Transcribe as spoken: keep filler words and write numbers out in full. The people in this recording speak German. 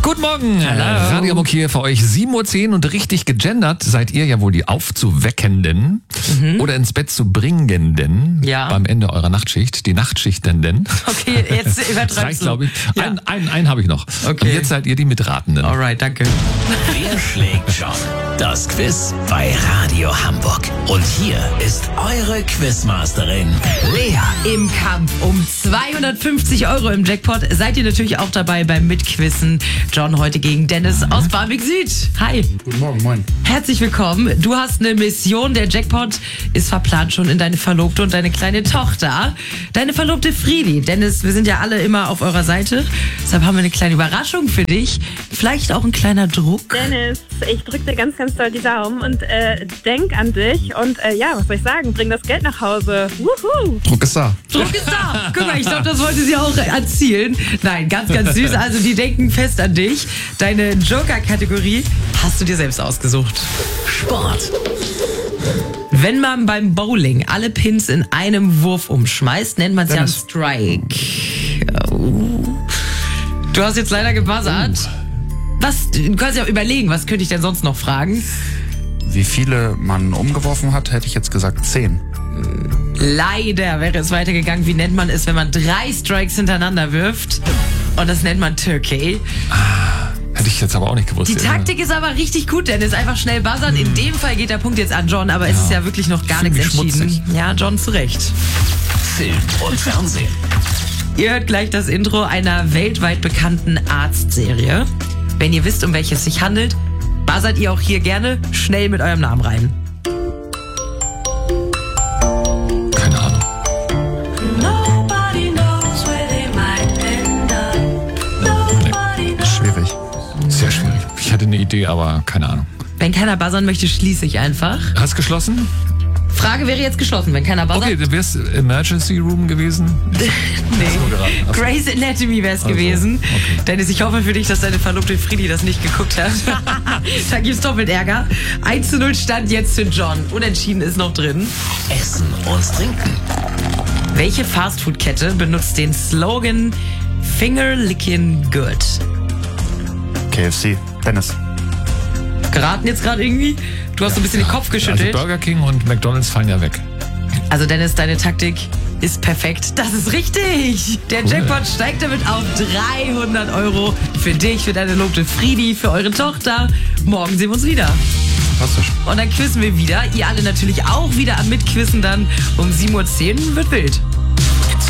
Guten Morgen, Hallo. Radio Hamburg hier für euch. sieben Uhr zehn und richtig gegendert seid ihr ja wohl die Aufzuweckenden Mhm. oder ins Bett zu bringenden Ja. beim Ende eurer Nachtschicht, die Nachtschichtenden. Okay, jetzt Das übertreibst reicht, du. glaube ich. Ja. Einen, einen, einen habe ich noch. Okay. Und jetzt seid ihr die Mitratenden. Alright, danke. Wer schlägt John? Das Quiz bei Radio Hamburg. Und hier ist eure Quizmasterin, Lea. Im Kampf um zweihundertfünfzig Euro im Jackpot seid ihr natürlich auch dabei beim Mitquissen. John heute gegen Dennis aus Barmbek Süd. Hi. Guten Morgen, moin. Herzlich willkommen. Du hast eine Mission. Der Jackpot ist verplant schon in deine Verlobte und deine kleine Tochter. Deine Verlobte Friedi. Dennis, wir sind ja alle immer auf eurer Seite. Deshalb haben wir eine kleine Überraschung für dich. Vielleicht auch ein kleiner Druck. Dennis, ich drücke dir ganz, ganz doll die Daumen und äh, denk an dich und äh, ja, was soll ich sagen, bring das Geld nach Hause. Wuhu! Druck ist da. Druck ist da. Guck mal, ich glaube, das wollte sie auch erzielen. Nein, ganz, ganz süß. Also die denken fest an dich. Deine Joker-Kategorie hast du dir selbst ausgesucht. Sport. Wenn man beim Bowling alle Pins in einem Wurf umschmeißt, nennt man es ja einen Dennis. Strike. Oh. Du hast jetzt leider gebuzzert. Was? Du kannst ja überlegen, was könnte ich denn sonst noch fragen? Wie viele man umgeworfen hat, hätte ich jetzt gesagt zehn. Leider wäre es weitergegangen. Wie nennt man es, wenn man drei Strikes hintereinander wirft? Und das nennt man Turkey. Hätte ich jetzt aber auch nicht gewusst. Die Taktik ist aber richtig gut, Dennis. Einfach schnell buzzern. In dem Fall geht der Punkt jetzt an John, aber es ist ja wirklich noch gar Fühl nichts mich entschieden. schmutzig. Ja, John, zu Recht. Film und Fernsehen. Ihr hört gleich das Intro einer weltweit bekannten Arztserie. Wenn ihr wisst, um welches es sich handelt, buzzert ihr auch hier gerne schnell mit eurem Namen rein. Keine Ahnung. Schwierig. Sehr schwierig. Ich hatte eine Idee, aber keine Ahnung. Wenn keiner buzzern möchte, schließe ich einfach. Hast du geschlossen? Frage wäre jetzt geschlossen, wenn keiner buzzert. Okay, dann wär's Emergency Room gewesen. Nee. geraten. Ach so. Grey's Anatomy wäre es Also, gewesen. okay. Dennis, ich hoffe für dich, dass deine Verlobte Friedi das nicht geguckt hat. Da gibt's doppelt Ärger. eins zu null stand jetzt für John. Unentschieden ist noch drin. Essen und Trinken. Welche Fastfood-Kette benutzt den Slogan Finger Licking Good? K F C. Dennis. Geraten jetzt gerade irgendwie? Du hast so ein bisschen den Kopf Also geschüttelt. Burger King und McDonald's fallen ja weg. Also Dennis, deine Taktik ist perfekt. Das ist richtig. Der Jackpot steigt damit auf dreihundert Euro. Für dich, für deine Verlobte Friedi, für eure Tochter. Morgen sehen wir uns wieder. Fantastisch. Und dann quizzen wir wieder. Ihr alle natürlich auch wieder am Mitquissen dann. Um sieben Uhr zehn wird wild.